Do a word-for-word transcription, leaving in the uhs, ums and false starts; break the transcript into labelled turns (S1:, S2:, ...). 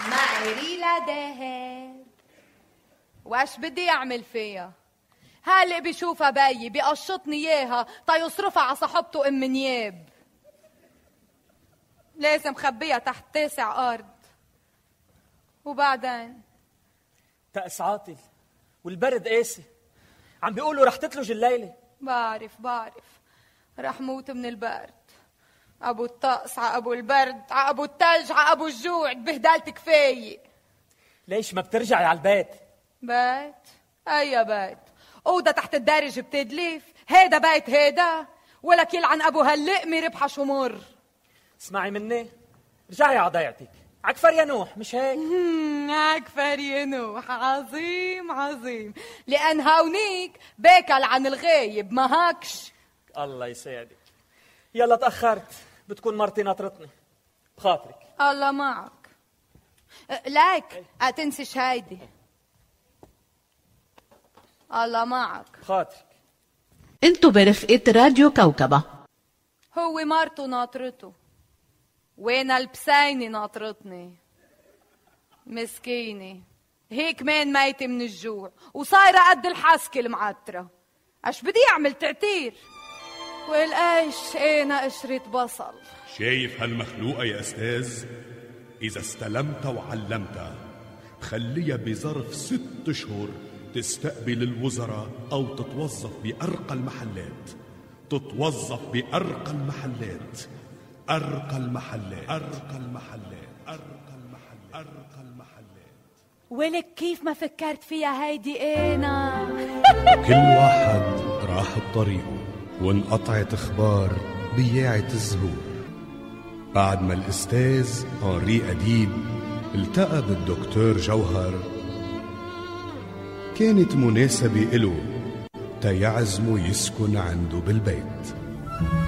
S1: معي ريلا دهب. واش بدي اعمل فيها؟ هالق بيشوفها باي بيقشطني اياها تيصرفها على صاحبته ام نياب. لازم خبيها تحت تاسع ارض. وبعدين
S2: تأس عاطل والبرد قاسي، عم بيقولوا رح تتلج الليلة.
S1: بعرف بعرف رح موت من البرد. ابو الطقس ع ابو البرد ع ابو التلج ع ابو الجوع، بهدلت كفايه.
S2: ليش ما بترجعي على البيت؟
S1: بيت؟ اي بيت؟ اوضه تحت الدارج بتدلف؟ هيدا بيت هيدا؟ ولك يلعن ابو هاللقمه ربحه شمر.
S2: اسمعي مني، رجعي على ضيعتك. عكفر يا نوح، مش هيك؟
S1: عكفر يا نوح، عظيم عظيم، لأن هونيك باكل عن الغايب ما هاكش.
S2: الله يساعدك. يلا تأخرت، بتكون مرتي ناطرتني. بخاطرك.
S1: الله معك. لك أتنسش هيدي. الله معك.
S2: بخاطرك.
S3: انتو برفقة راديو كوكبة.
S1: هو مرته ناطرته، وين البسيني ناطرتني. مسكينة هيك مان ميتة من الجوع وصايرة قد الحسكة المعترة. اش بدي اعمل تعتير؟ والقايش انا قشرة بصل.
S4: شايف هالمخلوقة يا أستاذ؟ إذا استلمت وعلمتها خليها بظرف ست أشهر تستقبل الوزراء أو تتوظف بأرقى المحلات. تتوظف بأرقى المحلات. أرقى المحلات. أرقى المحلات. أرقى المحلات. أرقى المحلات.
S1: ولك كيف ما فكرت فيها هيدي انا.
S4: كل واحد راح بطريقه وانقطعت اخبار بياعة الزهور. بعد ما الاستاذ هنري أديب التقى بالدكتور جوهر، كانت مناسبة إله تيعزمه يسكن عنده بالبيت.